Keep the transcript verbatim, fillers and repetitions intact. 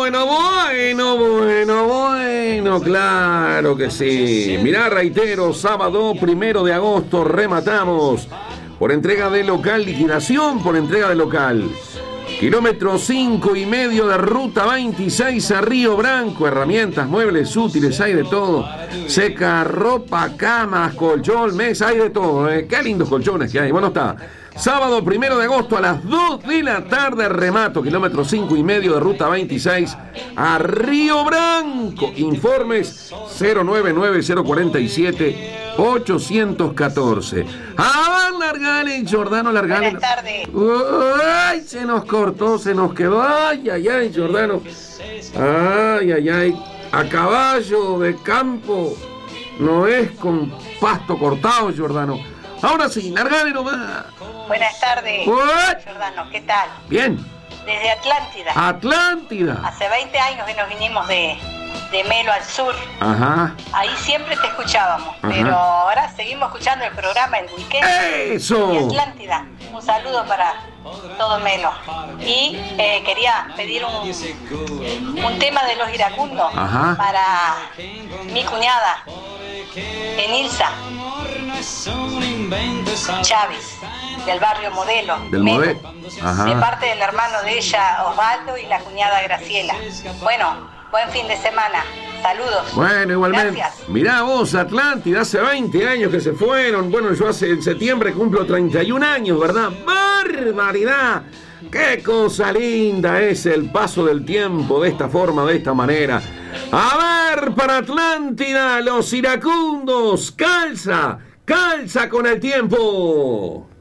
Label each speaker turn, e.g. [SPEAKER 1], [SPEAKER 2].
[SPEAKER 1] bueno, bueno, bueno, bueno, claro que sí. Mirá, reitero, sábado primero de agosto rematamos por entrega de local, liquidación por entrega de local. Kilómetro cinco y medio de ruta veintiséis a Río Branco. Herramientas, muebles, útiles, hay de todo. Seca, ropa, camas, colchón, mesa, hay de todo, ¿eh? Qué lindos colchones que hay. Bueno, está. Sábado primero de agosto a las dos de la tarde, remato, kilómetro cinco y medio de ruta veintiséis a Río Branco. Informes cero nueve nueve cero cuatro siete ocho uno cuatro. Ah, largale, Giordano, largale.
[SPEAKER 2] Buenas tardes.
[SPEAKER 1] Ay, se nos cortó, se nos quedó. Ay, ay, ay, Giordano. Ay, ay, ay. A caballo de campo no es con pasto cortado, Giordano. Ahora sí, largale nomás.
[SPEAKER 2] Buenas tardes,
[SPEAKER 1] What?
[SPEAKER 2] Giordano, ¿qué tal?
[SPEAKER 1] Bien.
[SPEAKER 2] Desde Atlántida.
[SPEAKER 1] Atlántida.
[SPEAKER 2] Hace veinte años que nos vinimos de, de Melo al sur.
[SPEAKER 1] Ajá.
[SPEAKER 2] Ahí siempre te escuchábamos,
[SPEAKER 1] Ajá.
[SPEAKER 2] pero ahora seguimos escuchando el programa El Weekend.
[SPEAKER 1] ¡Eso!
[SPEAKER 2] De Atlántida. Un saludo para todo Melo. Y eh, quería pedir un, un tema de los iracundos.
[SPEAKER 1] Ajá.
[SPEAKER 2] Para mi cuñada, Enilsa Chávez, del barrio Modelo.
[SPEAKER 1] Del
[SPEAKER 2] Melo.
[SPEAKER 1] Modelo. Ajá.
[SPEAKER 2] De parte del hermano de ella, Osvaldo, y la cuñada Graciela. Bueno, buen fin de semana. Saludos.
[SPEAKER 1] Bueno, igualmente.
[SPEAKER 2] Gracias.
[SPEAKER 1] Mirá vos, Atlántida, hace veinte años que se fueron. Bueno, yo hace en septiembre cumplo treinta y un años, ¿verdad? ¡Barbaridad! ¡Qué cosa linda es el paso del tiempo de esta forma, de esta manera! A ver, para Atlántida, los iracundos, calza, calza con el tiempo.